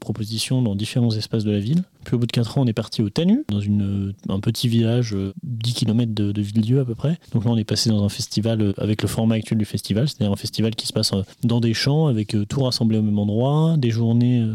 propositions dans différents espaces de la ville. Puis au bout de 4 ans, on est parti au Tanu, dans un petit village, 10 km de Villedieu à peu près. Donc là, on est passé dans un festival avec le format actuel du festival, c'est-à-dire un festival qui se passe dans des champs, avec tout rassemblé au même endroit, des journées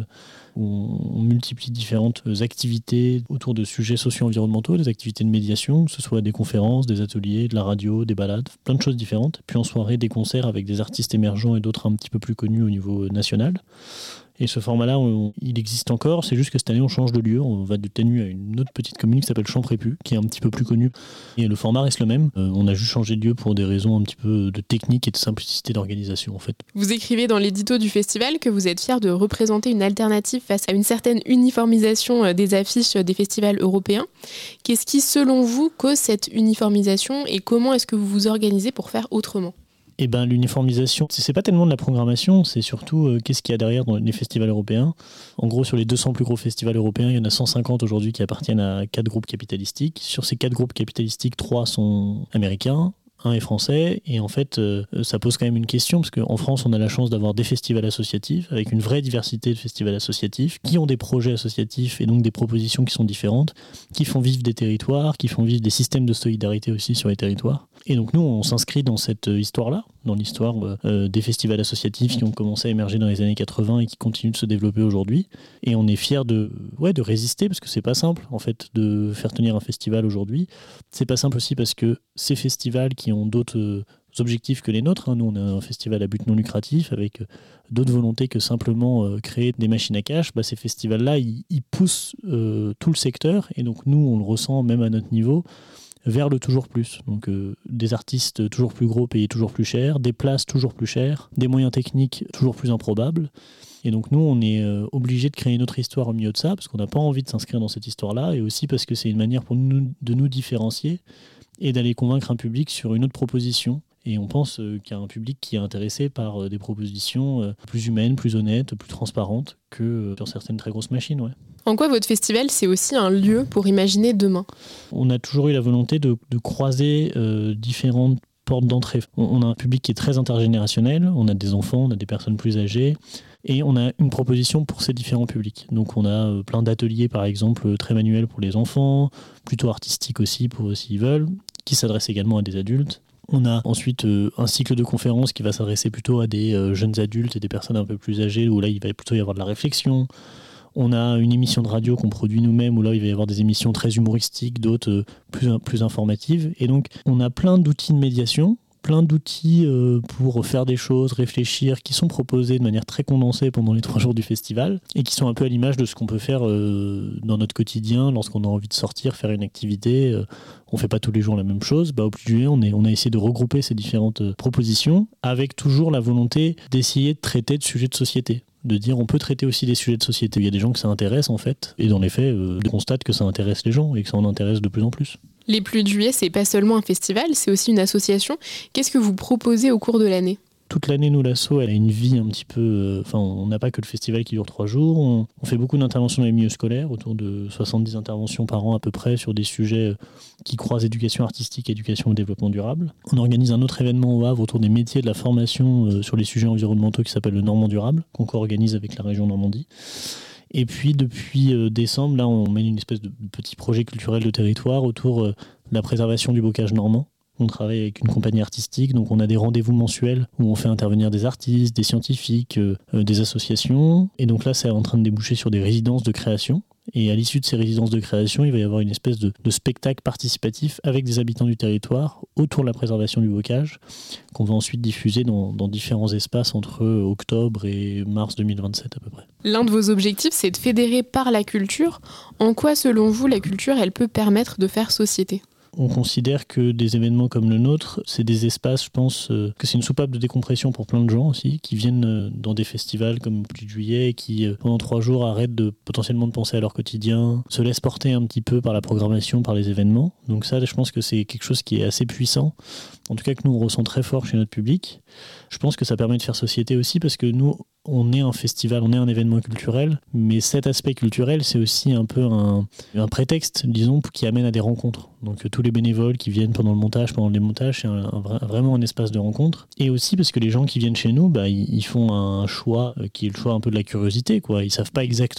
où on multiplie différentes activités autour de sujets socio-environnementaux, des activités de médiation, que ce soit des conférences, des ateliers, de la radio, des balades, plein de choses différentes. Puis en soirée, des concerts avec des artistes émergents et d'autres un petit peu plus connus au niveau national. Et ce format-là, il existe encore, c'est juste que cette année, on change de lieu. On va du Tanu à une autre petite commune qui s'appelle Champrépu, qui est un petit peu plus connue. Et le format reste le même. On a juste changé de lieu pour des raisons un petit peu de technique et de simplicité d'organisation, en fait. Vous écrivez dans l'édito du festival que vous êtes fier de représenter une alternative face à une certaine uniformisation des affiches des festivals européens. Qu'est-ce qui, selon vous, cause cette uniformisation et comment est-ce que vous vous organisez pour faire autrement ? Eh ben, l'uniformisation, c'est pas tellement de la programmation, c'est surtout qu'est-ce qu'il y a derrière dans les festivals européens. En gros, sur les 200 plus gros festivals européens, il y en a 150 aujourd'hui qui appartiennent à 4 groupes capitalistiques. Sur ces 4 groupes capitalistiques, 3 sont américains, 1 est français, et en fait, ça pose quand même une question, parce qu'en France, on a la chance d'avoir des festivals associatifs, avec une vraie diversité de festivals associatifs, qui ont des projets associatifs, et donc des propositions qui sont différentes, qui font vivre des territoires, qui font vivre des systèmes de solidarité aussi sur les territoires. Et donc nous, on s'inscrit dans cette histoire-là, dans l'histoire des festivals associatifs qui ont commencé à émerger dans les années 80 et qui continuent de se développer aujourd'hui. Et on est fiers de résister, parce que c'est pas simple, en fait, de faire tenir un festival aujourd'hui. C'est pas simple aussi parce que ces festivals qui ont d'autres objectifs que les nôtres, nous on a un festival à but non lucratif avec d'autres volontés que simplement créer des machines à cash, ces festivals-là, ils poussent tout le secteur, et donc nous, on le ressent même à notre niveau, vers le toujours plus. Donc des artistes toujours plus gros payés toujours plus cher, des places toujours plus chères, des moyens techniques toujours plus improbables. Et donc nous, on est obligé de créer une autre histoire au milieu de ça, parce qu'on n'a pas envie de s'inscrire dans cette histoire-là, et aussi parce que c'est une manière pour nous de nous différencier et d'aller convaincre un public sur une autre proposition. Et on pense qu'il y a un public qui est intéressé par des propositions plus humaines, plus honnêtes, plus transparentes que sur certaines très grosses machines. Ouais. En quoi votre festival, c'est aussi un lieu pour imaginer demain ? On a toujours eu la volonté de croiser différentes portes d'entrée. On a un public qui est très intergénérationnel, on a des enfants, on a des personnes plus âgées, et on a une proposition pour ces différents publics. Donc on a plein d'ateliers, par exemple, très manuels pour les enfants, plutôt artistiques aussi, pour s'ils veulent, qui s'adressent également à des adultes. On a ensuite un cycle de conférences qui va s'adresser plutôt à des jeunes adultes et des personnes un peu plus âgées, où là il va plutôt y avoir de la réflexion. On a une émission de radio qu'on produit nous-mêmes, où là il va y avoir des émissions très humoristiques, d'autres plus informatives. Et donc on a plein d'outils de médiation, plein d'outils pour faire des choses, réfléchir, qui sont proposés de manière très condensée pendant les 3 jours du festival, et qui sont un peu à l'image de ce qu'on peut faire dans notre quotidien lorsqu'on a envie de sortir, faire une activité. On ne fait pas tous les jours la même chose. Au plus juillet, on a essayé de regrouper ces différentes propositions, avec toujours la volonté d'essayer de traiter de sujets de société. De dire on peut traiter aussi des sujets de société. Il y a des gens que ça intéresse en fait, et dans les faits, on constate que ça intéresse les gens et que ça en intéresse de plus en plus. Les Pluies de Juillet, c'est pas seulement un festival, c'est aussi une association. Qu'est-ce que vous proposez au cours de l'année ? Toute l'année, nous, l'asso, elle a une vie un petit peu... on n'a pas que le festival qui dure 3 jours. On fait beaucoup d'interventions dans les milieux scolaires, autour de 70 interventions par an à peu près, sur des sujets qui croisent éducation artistique et éducation au développement durable. On organise un autre événement au Havre autour des métiers de la formation sur les sujets environnementaux qui s'appelle le Normand Durable, qu'on co-organise avec la région Normandie. Et puis, depuis décembre, là, on mène une espèce de petit projet culturel de territoire autour de la préservation du bocage normand. On travaille avec une compagnie artistique, donc on a des rendez-vous mensuels où on fait intervenir des artistes, des scientifiques, des associations. Et donc là, c'est en train de déboucher sur des résidences de création. Et à l'issue de ces résidences de création, il va y avoir une espèce de spectacle participatif avec des habitants du territoire autour de la préservation du bocage, qu'on va ensuite diffuser dans différents espaces entre octobre et mars 2027 à peu près. L'un de vos objectifs, c'est de fédérer par la culture. En quoi, selon vous, la culture, elle peut permettre de faire société ? On considère que des événements comme le nôtre, c'est des espaces, je pense, que c'est une soupape de décompression pour plein de gens aussi, qui viennent dans des festivals comme Pluies de Juillet et qui, pendant 3 jours, arrêtent potentiellement de penser à leur quotidien, se laissent porter un petit peu par la programmation, par les événements. Donc ça, je pense que c'est quelque chose qui est assez puissant, en tout cas que nous, on ressent très fort chez notre public. Je pense que ça permet de faire société aussi parce que nous, on est un festival, on est un événement culturel, mais cet aspect culturel, c'est aussi un peu un prétexte, disons, qui amène à des rencontres. Donc tous les bénévoles qui viennent pendant le démontage, c'est vraiment un espace de rencontre. Et aussi parce que les gens qui viennent chez nous, ils font un choix qui est le choix un peu de la curiosité, quoi. Ils savent pas exactement